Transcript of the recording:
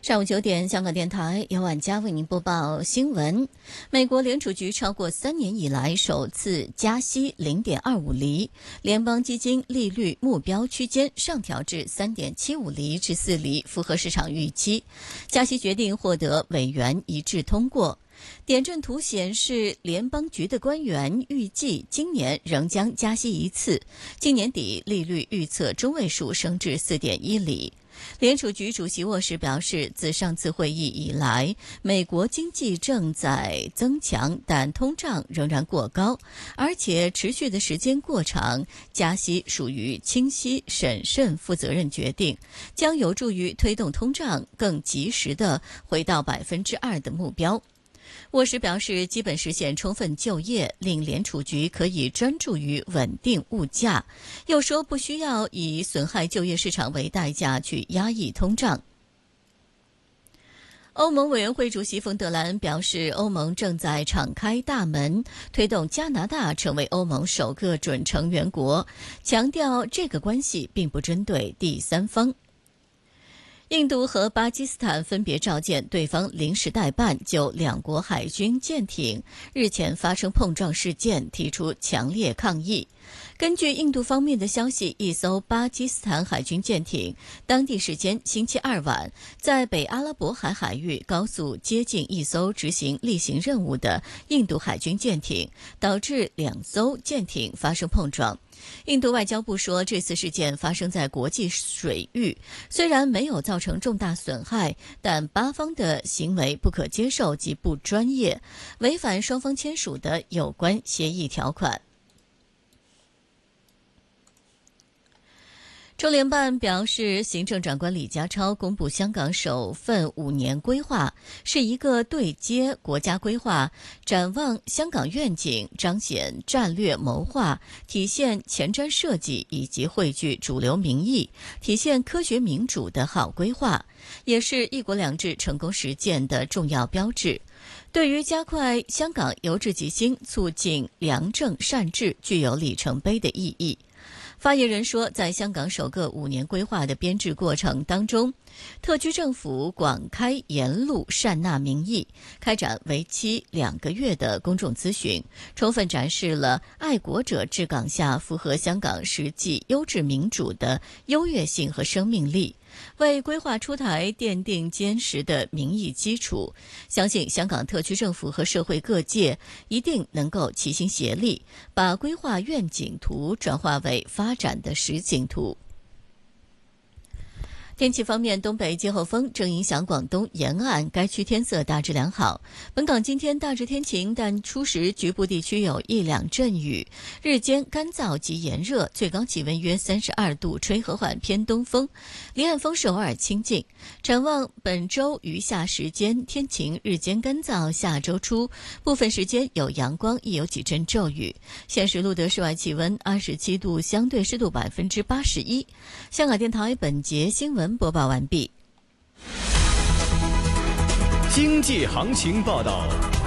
上午9点，香港电台由晚佳为您播报新闻。美国联储局超过3年以来首次加息0.25厘，联邦基金利率目标区间上调至3.75厘至4厘，符合市场预期。加息决定获得委员一致通过。点阵图显示，联邦局的官员预计今年仍将加息一次，今年底利率预测中位数升至4.1厘。联储局主席沃什表示，自上次会议以来，美国经济正在增强，但通胀仍然过高，而且持续的时间过长。加息属于清晰、审慎、负责任决定，将有助于推动通胀更及时地回到2%的目标。沃什表示，基本实现充分就业，令联储局可以专注于稳定物价。又说不需要以损害就业市场为代价去压抑通胀。欧盟委员会主席冯德兰表示，欧盟正在敞开大门，推动加拿大成为欧盟首个准成员国，强调这个关系并不针对第三方。印度和巴基斯坦分别召见对方临时代办，就两国海军舰艇日前发生碰撞事件提出强烈抗议。根据印度方面的消息，一艘巴基斯坦海军舰艇当地时间星期二晚在北阿拉伯海域高速接近一艘执行例行任务的印度海军舰艇，导致2艘舰艇发生碰撞。印度外交部说，这次事件发生在国际水域，虽然没有造成重大损害，但巴方的行为不可接受及不专业，违反双方签署的有关协议条款。中联办表示，行政长官李家超公布香港首份5年规划，是一个对接国家规划、展望香港愿景、彰显战略谋划、体现前瞻设计以及汇聚主流民意、体现科学民主的好规划，也是一国两制成功实践的重要标志。对于加快香港由治及兴、促进良政善治，具有里程碑的意义。发言人说，在香港首个5年规划的编制过程当中，特区政府广开言路，善纳民意，开展为期2个月的公众咨询，充分展示了爱国者治港下符合香港实际优质民主的优越性和生命力，为规划出台奠定坚实的民意基础。相信香港特区政府和社会各界一定能够齐心协力，把规划愿景图转化为发展的实景图。天气方面，东北季候风正影响广东沿岸，该区天色大致良好。本港今天大致天晴，但初时局部地区有1-2阵雨，日间干燥及炎热，最高气温约32度，吹和缓偏东风，离岸风势偶尔清劲。展望本周余下时间天晴，日间干燥，下周初部分时间有阳光，亦有几阵骤雨。现时录得室外气温27度，相对湿度81%。香港电台本节新闻播报完毕。 经济行情报道。